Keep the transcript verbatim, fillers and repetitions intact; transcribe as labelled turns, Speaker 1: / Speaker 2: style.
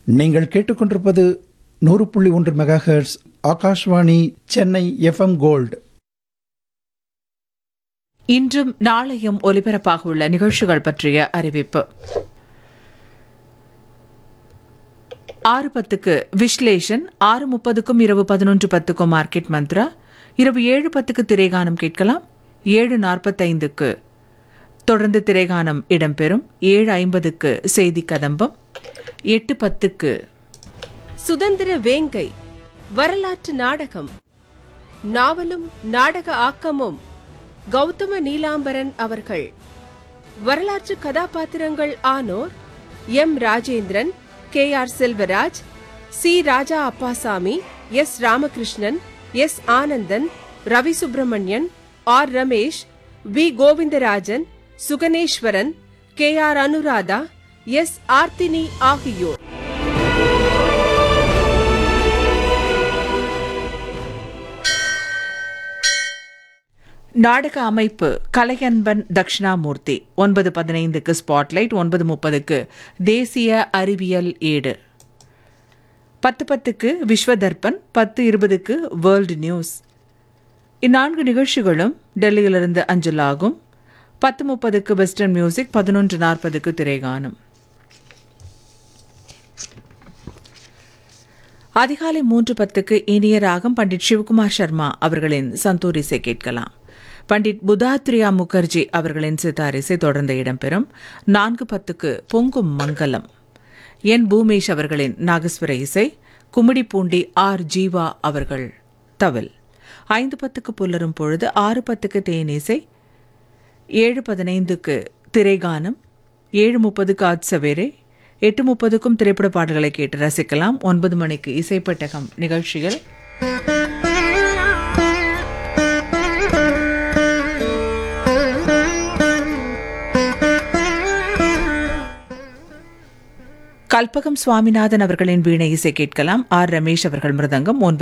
Speaker 1: நீங்கள் கேட்டுக்கொண்டிருப்பது நூறு புள்ளி ஒன்று mega hertz Akashvani Chennai FM gold.
Speaker 2: இன்றும் நாளையும் ஒலிபரப்பாக உள்ள நிகழ்ச்சிகள் பற்றிய அறிவிப்பு. ஆறு பத்துக்கு விஸ்லேஷன், ஆறு முப்பதுக்கும் இரவு பதினொன்று பத்துக்கும் மார்க்கெட் மந்த்ரா, இரவு ஏழு பத்துக்கு திரைகானம் கேட்கலாம். ஏழு நாற்பத்தைந்துக்கு தொடர்ந்து திரைகானம் இடம்பெறும். ஏழு ஐம்பதுக்கு செய்தி கதம்பம். எட்டு பத்துக்கு
Speaker 3: சுதந்திர வேங்கை வரலாற்று நாடகம், நாவலும் நாடக ஆக்கமும் கௌதம நீலாம்பரன் அவர்கள். வரலாற்று கதாபாத்திரங்கள் Arnold M Rajendran, K R Selvaraj, C Raja Appasamy, S Ramakrishnan, S Anandan, Ravi Subramanian, R Ramesh, we Govindarajan, Suganeswaran, K R Anuradha, S Arthini ஆகியோர்.
Speaker 2: நாடக அமைப்பு கலையன்பன் தட்சிணாமூர்த்தி. ஒன்பது பதினைந்துக்கு ஸ்பாட்லைட், ஒன்பது முப்பதுக்கு தேசிய அறிவியல் ஏடு, பத்து பத்துக்கு விஸ்வதர்பன், பத்து இருபதுக்கு வேர்ல்டு நியூஸ். இந்நான்கு நிகழ்ச்சிகளும் டெல்லியிலிருந்து அஞ்சலாகும். பத்து முப்பதுக்கு வெஸ்டர்ன் மியூசிக், பதினொன்று நாற்பதுக்கு திரைகானம். அதிகாலை மூன்று பத்துக்கு இனிய ராகம், பண்டிட் சிவகுமார் சர்மா அவர்களின் சந்தூரிசை கேட்கலாம். பண்டிட் புதாத்ரியா முகர்ஜி அவர்களின் சித்தாரிசை தொடர்ந்து இடம்பெறும். நான்கு பத்துக்கு பொங்கும் மங்கலம், என் பூமேஷ் அவர்களின் நாகஸ்வர இசை, கும்மிடிப்பூண்டி ஆர் ஜீவா அவர்கள் தவில். ஐந்து பத்துக்கு புல்லரும் பொழுது, ஆறு பத்துக்கு தேனிசை, ஏழு பதினைந்துக்கு திரைகானம், ஏழு முப்பதுக்கு ஆத் சவேரே, எட்டு முப்பதுக்கும் திரைப்பட பாடல்களை கேட்டு ரசிக்கலாம். ஒன்பது மணிக்கு இசைப்பட்டகம் நிகழ்ச்சிகள் கல்பகம் சுவாமிநாதன் அவர்களின் வீணை இசை கேட்கலாம். ஆர் ரமேஷ் அவர்கள் மிருதங்கம். ஒன்பது